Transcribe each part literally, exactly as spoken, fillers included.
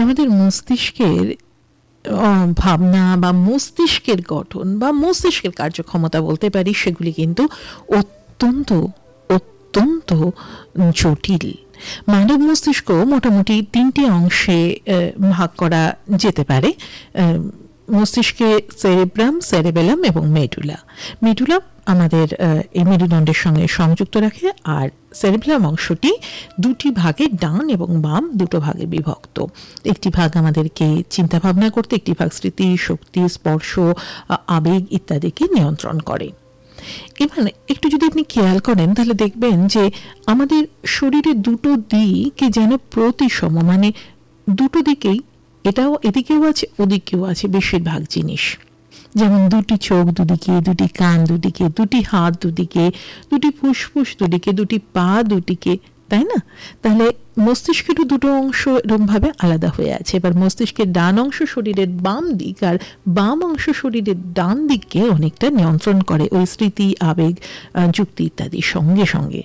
আমাদের মস্তিষ্কের ভাবনা বা মস্তিষ্কের গঠন বা মস্তিষ্কের কার্যক্ষমতা বলতে পারি, সেগুলি কিন্তু অত্যন্ত অত্যন্ত জটিল। মানব মস্তিষ্ক মোটামুটি তিনটি অংশে ভাগ করা যেতে পারে। মস্তিষ্কে সেরেব্রাম, সেরেবেলাম এবং মেডুলা। মেডুলা আমাদের এই মেরুদণ্ডের সঙ্গে সংযুক্ত রাখে, আর সেরেবেলাম অংশটি দুটি ভাগে, ডান এবং বাম দুটো ভাগে বিভক্ত। একটি ভাগ আমাদেরকে চিন্তা ভাবনা করতে, একটি ভাগ স্মৃতি, শক্তি, স্পর্শ, আবেগ ইত্যাদিকে নিয়ন্ত্রণ করে। এবার একটু যদি আপনি খেয়াল করেন তাহলে দেখবেন যে আমাদের শরীরের দুটো দিক যেন প্রতিসম, মানে দুটো দিকেই, এটাও এদিকেও আছে ওদিকেও আছে বেশিরভাগ জিনিস। যেমন দুটি চোখ দুদিকে, দুটি কান দুদিকে, দুটি হাত দুদিকে, দুটি ফুসফুস দুদিকে, দুটি পা দুদিকে, তাই না? তাহলে মস্তিষ্কেরও দুটো অংশ এরকম ভাবে আলাদা হয়ে আছে। এবার মস্তিষ্কের ডান অংশ শরীরের বাম দিক, আর বাম অংশ শরীরের ডান দিককে অনেকটা নিয়ন্ত্রণ করে ওই স্মৃতি, আবেগ, যুক্তি ইত্যাদি সঙ্গে সঙ্গে।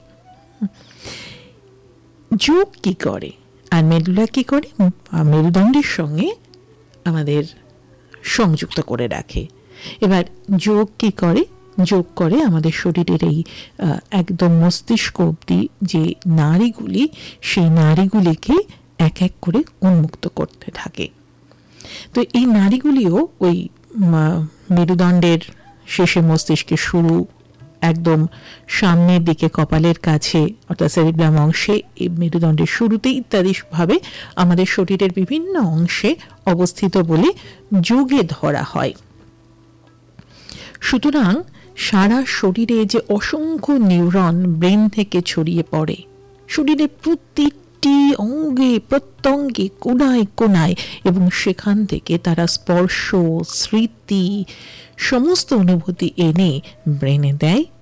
যোগ কি করে আর মেডুলা কি করে? মেরুদণ্ডের সঙ্গে আমাদের সংযুক্ত করে রাখে। এবার যোগ কি করে? যোগ করে আমাদের শরীরের এই একদম মস্তিষ্ক অবধি যে নাড়িগুলি, সেই নাড়িগুলিকে এক এক করে উন্মুক্ত করতে থাকে। তো এই নাড়িগুলিও ওই মেরুদণ্ডের শেষে মস্তিষ্কের শুরু, একদম সামনের দিকে কপালের কাছে অর্থাৎ সেরিব্রাম অংশে, এই মেরুদণ্ডের শুরুতে ইত্যাদি ভাবে আমাদের শরীরের বিভিন্ন অংশে অবস্থিত বলে যোগে ধরা হয়। সুতরাং সারা শরীরে যে অসংখ্য নিউরন ব্রেন থেকে ছড়িয়ে পড়ে, শরীরের প্রতিটি অঙ্গে প্রত্যঙ্গে কোনায় কোনায়, এবং সেখান থেকে তারা স্পর্শ, স্মৃতি, সমস্ত অনুভূতি এনে ব্রেনে দেয়